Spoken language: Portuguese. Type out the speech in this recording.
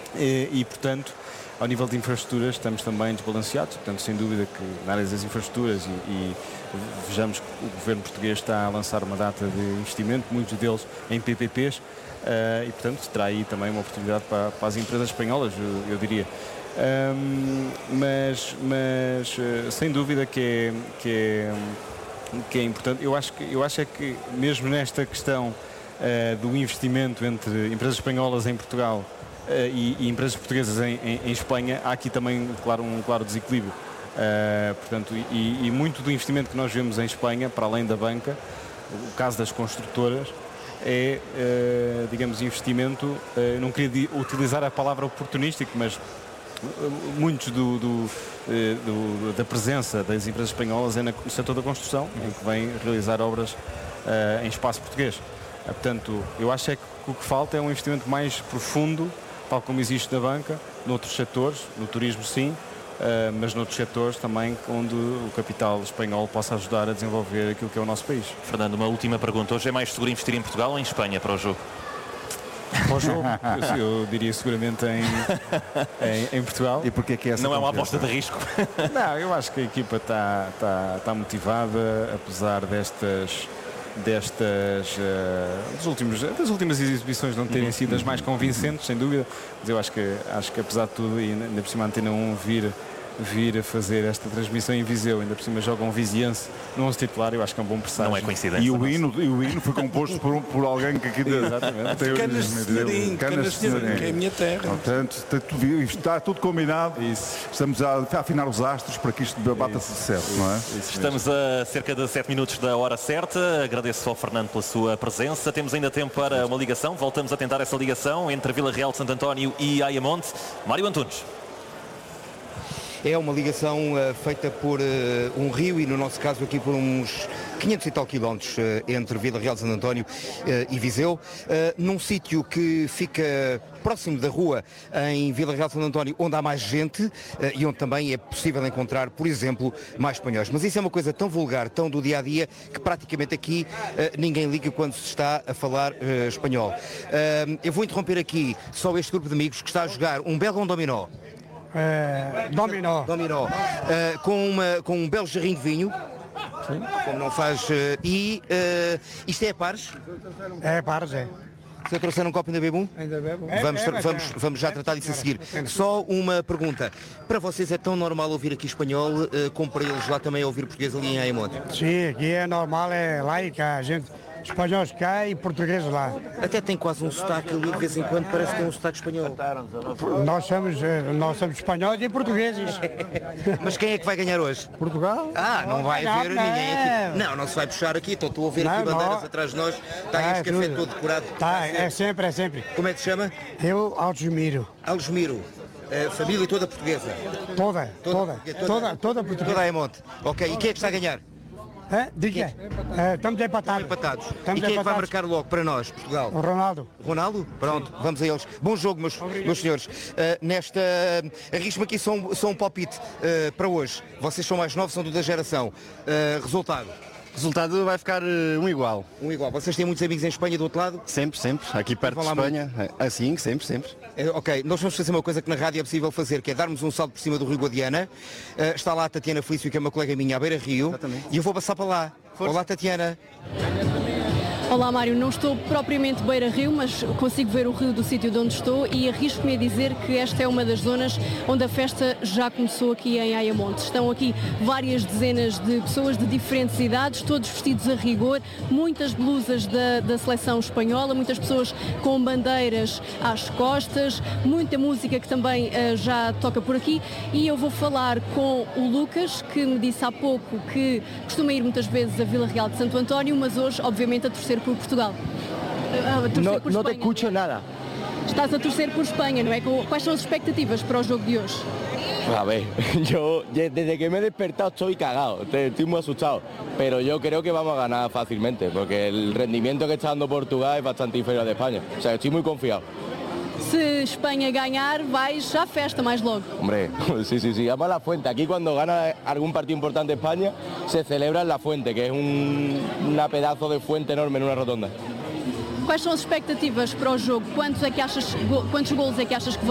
Portanto, ao nível de infraestruturas estamos também desbalanceados, portanto sem dúvida que na área das infraestruturas e vejamos que o governo português está a lançar uma data de investimento, muitos deles em PPPs, e portanto terá aí também uma oportunidade para as empresas espanholas, eu diria. Mas sem dúvida que é importante. Eu acho que mesmo nesta questão do investimento entre empresas espanholas em Portugal e empresas portuguesas em Espanha, há aqui também um claro desequilíbrio. Portanto, e muito do investimento que nós vemos em Espanha, para além da banca, o caso das construtoras, é, digamos, investimento, não queria utilizar a palavra oportunístico, mas muitos da presença das empresas espanholas é no setor da construção, em que vêm realizar obras em espaço português. Portanto, eu acho que o que falta é um investimento mais profundo, tal como existe na banca, noutros setores, no turismo sim, mas noutros setores também onde o capital espanhol possa ajudar a desenvolver aquilo que é o nosso país. Fernando, uma última pergunta. Hoje é mais seguro investir em Portugal ou em Espanha para o jogo? Para o jogo, eu diria seguramente em Portugal. E porquê que essa não é uma confiança? aposta de risco? Não, eu acho que a equipa está motivada, apesar das últimas exibições não terem sido as mais convincentes, sem dúvida, mas eu acho que apesar de tudo, e ainda por cima a Antena 1 vir a fazer esta transmissão em Viseu, ainda por cima jogam um viziense no 11 titular, eu acho que é um bom presságio. Não é coincidência. E o hino foi composto por alguém que aqui Exatamente. Canas de Senhorim, que é a minha terra. Portanto, está tudo combinado. Isso. Estamos a afinar os astros para que isto bata-se de certo, não é? Estamos a cerca de 7 minutos da hora certa. Agradeço ao Fernando pela sua presença. Temos ainda tempo para uma ligação. Voltamos a tentar essa ligação entre Vila Real de Santo António e Ayamonte. Mário Antunes. É uma ligação feita por um rio e, no nosso caso, aqui por uns 500 e tal quilómetros entre Vila Real de Santo António e Viseu, num sítio que fica próximo da rua em Vila Real de Santo António, onde há mais gente e onde também é possível encontrar, por exemplo, mais espanhóis. Mas isso é uma coisa tão vulgar, tão do dia-a-dia, que praticamente aqui ninguém liga quando se está a falar espanhol. Eu vou interromper aqui só este grupo de amigos que está a jogar um belo dominó. Dominó. Com um belo jarrinho de vinho. Sim. Como não faz. Isto é a pares? É a pares, é. Se eu trouxer um copo ainda bebo? Ainda bebo. Vamos já tratar disso a seguir. Só uma pergunta. Para vocês é tão normal ouvir aqui espanhol como para eles lá também ouvir português ali em Ayamonte? Sim, aqui é normal, é laica, a gente. Espanhóis cá e portugueses lá. Até tem quase um sotaque ali, de vez em quando parece que tem um sotaque espanhol. Nós somos espanhóis e portugueses. Mas quem é que vai ganhar hoje? Portugal? Não vai haver ninguém aqui. Não se vai puxar aqui. Estou a ver aqui bandeiras atrás de nós. Está este café todo decorado. É sempre. Como é que se chama? Eu, Algesmiro. Algesmiro. Família toda portuguesa? Toda portuguesa. Toda Ayamonte. Ok, e quem é que está a ganhar? Diga. Estamos empatados. E quem é que vai marcar logo para nós, Portugal? O Ronaldo. Ronaldo? Pronto, vamos a eles. Bom jogo, meus senhores. Arrisco-me aqui só um palpite para hoje. Vocês são mais novos, são da geração. Resultado? O resultado vai ficar um igual. Um igual. Vocês têm muitos amigos em Espanha do outro lado? Sempre. Aqui perto de Espanha. Assim, sempre. Ok, nós vamos fazer uma coisa que na rádio é possível fazer, que é darmos um salto por cima do Rio Guadiana. Está lá a Tatiana Felício, que é uma colega minha à beira-rio. Exatamente. E eu vou passar para lá. Força. Olá, Tatiana. Olá Mário, não estou propriamente beira-rio, mas consigo ver o rio do sítio de onde estou e arrisco-me a dizer que esta é uma das zonas onde a festa já começou aqui em Ayamonte. Estão aqui várias dezenas de pessoas de diferentes idades, todos vestidos a rigor, muitas blusas da seleção espanhola, muitas pessoas com bandeiras às costas, muita música que também já toca por aqui, e eu vou falar com o Lucas, que me disse há pouco que costuma ir muitas vezes a Vila Real de Santo António, mas hoje obviamente a torcer por Portugal. No te escucho nada. Estás a torcer por Espanha, não é? Quais são as expectativas para o jogo de hoje? A ver, yo desde que me he despertado estoy cagado, estoy muy asustado, pero yo creo que vamos a ganar fácilmente, porque el rendimiento que está dando Portugal es bastante inferior al de España, o sea, estoy muy confiado. Se Espanha ganhar, vais à festa mais logo. Hombre, sí, vamos a la Fuente. Aquí cuando gana algún partido importante España, se celebra en la Fuente, que es una pedazo de fuente enorme en una rotonda. Quais são as expectativas para o jogo? Quantos golos é que achas que